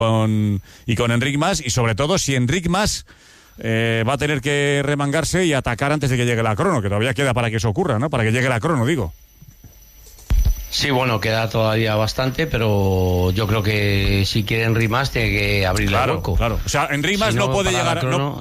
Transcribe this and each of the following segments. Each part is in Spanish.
y con Enric Mas, y sobre todo si Enric Mas va a tener que remangarse y atacar antes de que llegue la crono, que todavía queda para que eso ocurra, ¿no? Para que llegue la crono, digo. Sí, bueno, queda todavía bastante, pero yo creo que si quiere Enric Mas tiene que abrirle el hueco. Claro. O sea, Enric Mas no puede llegar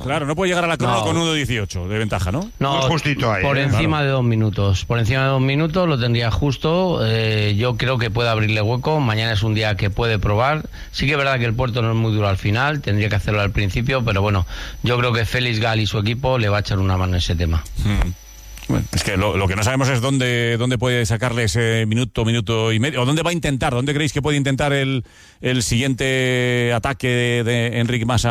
a la crono con 1.18 de ventaja, ¿no? No, justito ahí, por encima de 2 minutos. Por encima de 2 minutos lo tendría justo. Yo creo que puede abrirle hueco. Mañana es un día que puede probar. Sí que es verdad que el puerto no es muy duro al final, tendría que hacerlo al principio, pero bueno, yo creo que Félix Gal y su equipo le va a echar una mano en ese tema. Bueno, es que lo que no sabemos es dónde puede sacarle ese minuto y medio, o dónde va a intentar, dónde creéis que puede intentar el siguiente ataque de Enric Mas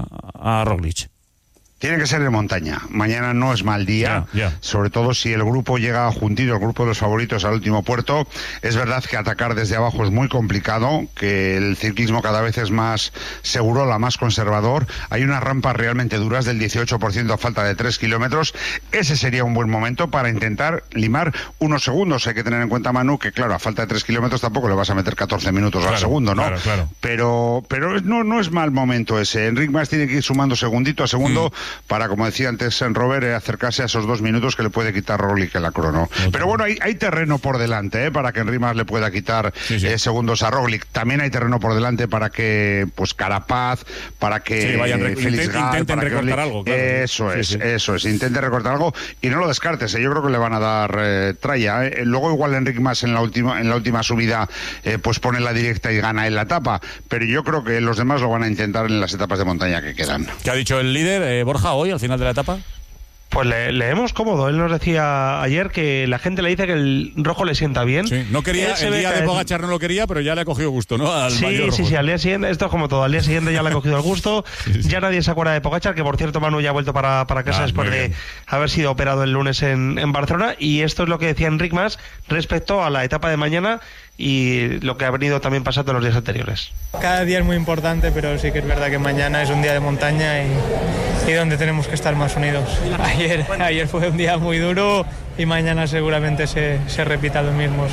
a Roglic. Tiene que ser de montaña. Mañana no es mal día, sobre todo si el grupo llega juntito, el grupo de los favoritos al último puerto. Es verdad que atacar desde abajo es muy complicado, que el ciclismo cada vez es más seguro, más conservador. Hay unas rampas realmente duras del 18% a falta de 3 kilómetros. Ese sería un buen momento para intentar limar unos segundos. Hay que tener en cuenta, Manu, que claro, a falta de 3 kilómetros tampoco le vas a meter 14 minutos al segundo, ¿no? Claro. Pero no es mal momento ese. Enric Mas tiene que ir sumando segundito a segundo para, como decía antes en Robert, acercarse a esos 2 minutos que le puede quitar Roglic en la crono. Pero bueno, hay terreno por delante para que Enric Mas le pueda quitar segundos a Roglic. También hay terreno por delante para que Carapaz, para que Félix Gal, intenten para recortar algo. Claro. Eso es, intente recortar algo y no lo descartes. Yo creo que le van a dar tralla. Luego igual Enric Mas en la última subida pues pone la directa y gana en la etapa, pero yo creo que los demás lo van a intentar en las etapas de montaña que quedan. ¿Qué ha dicho el líder, Borja, hoy al final de la etapa? Pues leemos cómodo. Él nos decía ayer que la gente le dice que el rojo le sienta bien. Sí, no quería, el día de Pogačar no lo quería, pero ya le ha cogido gusto, ¿no? Sí, al día siguiente, esto es como todo, al día siguiente ya le ha cogido el gusto. Ya nadie se acuerda de Pogačar, que por cierto Manu ya ha vuelto para casa después de haber sido operado el lunes en Barcelona. Y esto es lo que decía Enric Mas respecto a la etapa de mañana y lo que ha venido también pasando en los días anteriores. Cada día es muy importante, pero sí que es verdad que mañana es un día de montaña y donde tenemos que estar más unidos. Ayer fue un día muy duro y mañana seguramente se repita lo mismo.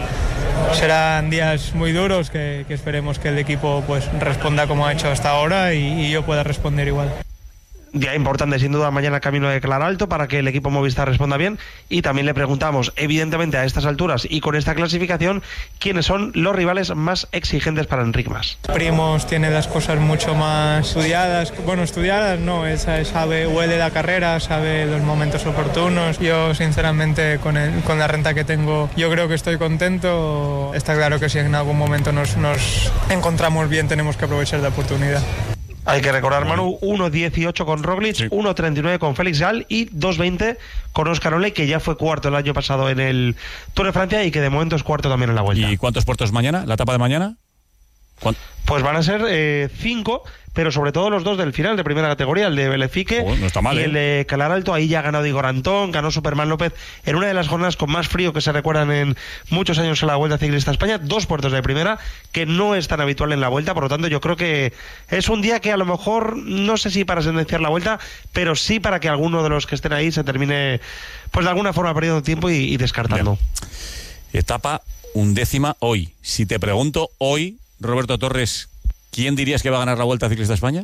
Serán días muy duros que esperemos que el equipo pues responda como ha hecho hasta ahora y yo pueda responder igual. Día importante sin duda mañana camino de Claralto para que el equipo Movistar responda bien, y también le preguntamos evidentemente a estas alturas y con esta clasificación quiénes son los rivales más exigentes para Enric Mas. Primoz tiene las cosas mucho más estudiadas, no, sabe, huele la carrera, sabe los momentos oportunos. Yo sinceramente con la renta que tengo yo creo que estoy contento. Está claro que si en algún momento nos encontramos bien tenemos que aprovechar la oportunidad. Hay que recordar, Manu, 1.18 con Roglic, 1.39 con Félix Gal y 2.20 con Óscar Ole, que ya fue cuarto el año pasado en el Tour de Francia y que de momento es cuarto también en la Vuelta. ¿Y cuántos puertos mañana? ¿La etapa de mañana? Pues van a ser 5, pero sobre todo los 2 del final de primera categoría, el de Belefique no está mal, y el de Claralto. Ahí ya ha ganado Igor Antón, ganó Superman López en una de las jornadas con más frío que se recuerdan en muchos años en la Vuelta Ciclista a España. 2 puertos de primera, que no es tan habitual en la Vuelta, por lo tanto yo creo que es un día que a lo mejor, no sé si para sentenciar la Vuelta, pero sí para que alguno de los que estén ahí se termine, pues de alguna forma perdiendo tiempo y descartando. Bien. Etapa 11ª hoy. Si te pregunto hoy, Roberto Torres, ¿quién dirías que va a ganar la Vuelta Ciclista a España?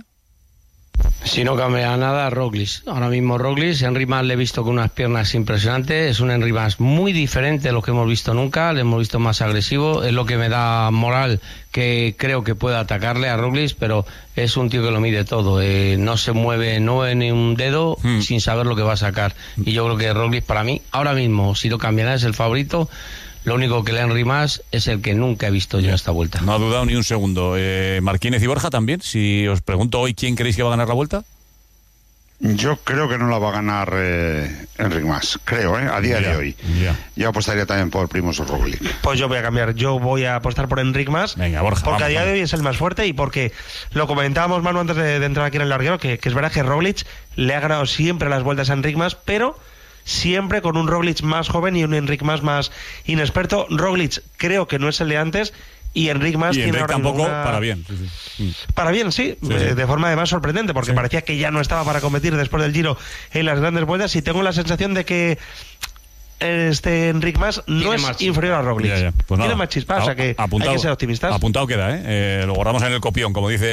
Si no cambia nada, Roglic. Ahora mismo Roglic. Enric Mas le he visto con unas piernas impresionantes. Es un Enric Mas muy diferente de lo que hemos visto nunca. Le hemos visto más agresivo. Es lo que me da moral, que creo que puede atacarle a Roglic, pero es un tío que lo mide todo. No se mueve ni un dedo sin saber lo que va a sacar. Y yo creo que Roglic, para mí, ahora mismo, si no cambia nada, es el favorito. Lo único que le Enric Mas es el que nunca he visto yo en esta Vuelta. No ha dudado ni un segundo. Marquínez y Borja también. Si os pregunto hoy quién creéis que va a ganar la Vuelta. Yo creo que no la va a ganar Enric Mas, creo, a día de hoy. Yo apostaría también por Primoz Roglic. Pues yo voy a cambiar, yo voy a apostar por Enric Mas. Venga, Borja, porque a día de hoy es el más fuerte y porque lo comentábamos, Manu, antes de entrar aquí en el larguero, que es verdad que Roglic le ha ganado siempre las vueltas a Enric Mas, pero siempre con un Roglic más joven y un Enric Mas más inexperto. Roglic creo que no es el de antes y Enric Mas tiene ahora tampoco para bien. Para bien, sí. De forma además sorprendente, porque parecía que ya no estaba para competir después del Giro en las grandes vueltas, y tengo la sensación de que Enric Mas no es inferior a Roglic. Pues tiene más chispa, o sea que hay que ser optimistas. Apuntado queda, lo guardamos en el copión, como dice